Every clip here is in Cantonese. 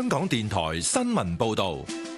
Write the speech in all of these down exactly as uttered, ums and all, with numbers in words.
香港電台新聞報道。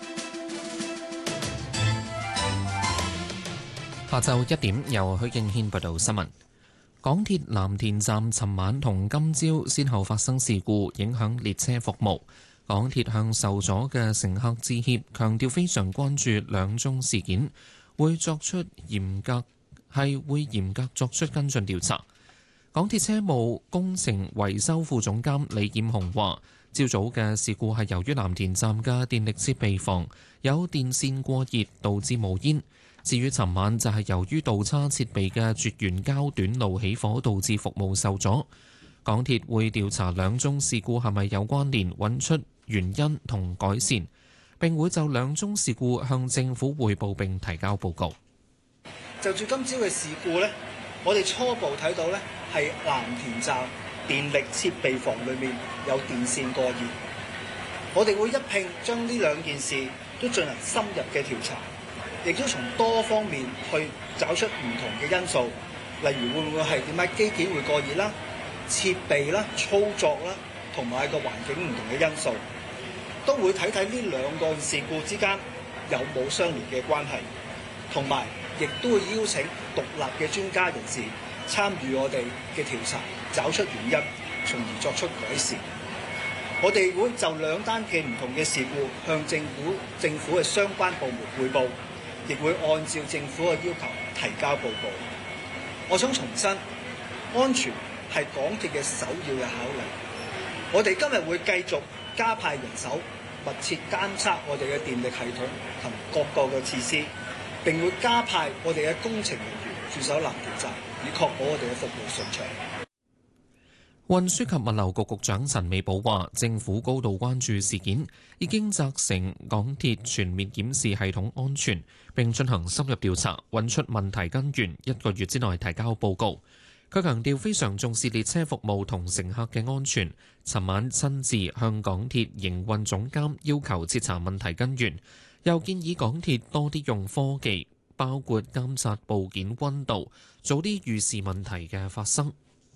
下晝一點，由許敬軒報道新聞。港鐵藍田站尋晚同今朝先後發生事故，影響列車服務。港鐵向受阻嘅乘客致歉，強調非常關注兩宗事件，會作出嚴格係會嚴格作出跟進調查。港鐵車務工程維修副總監李劍雄話，朝早嘅事故係由於藍田站嘅電力設備房有電線過熱，導致冒煙。至於尋晚就係由於倒叉設備嘅絕緣膠短路起火，導致服務受阻。港鐵會調查兩宗事故係咪有關聯，揾出原因同改善，並會就兩宗事故向政府匯報並提交報告。 就住今朝嘅事故呢，我哋初步睇到呢係藍田站電力設備房裏面有電線過熱，我哋會一併將呢兩件事都進行深入嘅調查，亦都從多方面去找出唔同嘅因素，例如會唔會係點解機件會過熱啦、設備啦、操作啦，同埋個環境唔同嘅因素，都會睇睇呢兩個事故之間有冇相連嘅關係，同埋亦都會邀請獨立嘅專家人士參與我哋嘅調查，找出原因，從而作出改善。我哋會就兩單嘅唔同嘅事故向政府政府嘅相關部門匯報，亦會按照政府嘅要求提交報告。我想重申，安全係港鐵嘅首要嘅考慮。我哋今日會繼續加派人手，密切監測我哋嘅電力系統同各個嘅設施，並會加派我哋嘅工程人員駐守藍田站，以確保我哋嘅服務順暢。 運輸及物流局局長陳美寶話，政府高度關注事件，已經責成港鐵全面檢視系統安全，並進行深入調查，揾出問題根源，一個月之內提交報告。佢強調非常重視列車服務同乘客嘅安全，尋晚親自向港鐵營運總監要求徹查問題根源，又建議港鐵多啲用科技，包括監察部件溫度，早啲預示問題嘅發生。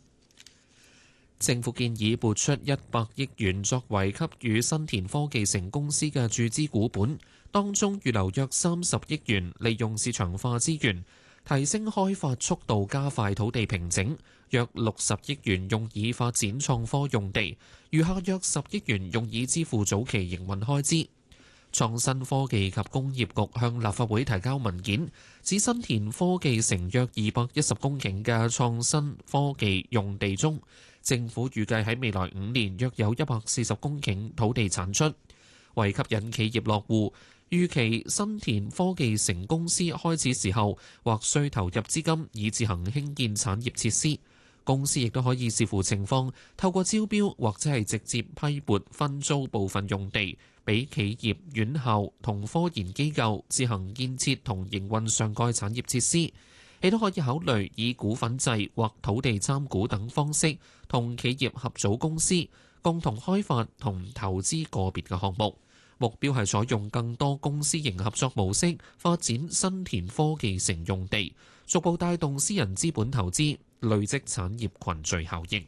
政府建議撥出一百億元作為給予新田科技城公司嘅注資股本，當中預留約三十億元利用市場化資源，提升開發速度，加快土地平整，約六十億元用以發展創科用地，餘下約十億元用以支付早期營運開支。創新科技及工業局向立法會提交文件，指新田科技城約二百一十公頃嘅創新科技用地中，政府預計喺未來五年約有一百四十公頃土地產出，為吸引企業落戶，預期新田科技城公司開始時候或需投入資金以自行興建產業設施。公司亦都可以視乎情況，透過招標或者係直接批撥分租部分用地，俾企業、院校同科研機構自行建設同營運上蓋產業設施。亦都可以考慮以股份制或土地參股等方式，同企業合組公司，共同開發同投資個別嘅項目。目標係採用更多公私營合作模式，發展新田科技城用地，逐步帶動私人資本投資，累積產業群聚效應。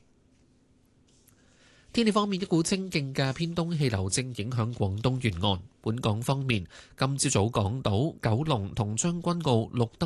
天氣方面，一股清勁嘅偏東氣流正影響廣東沿岸。本港方面，今朝早港島、九龍同將軍澳錄得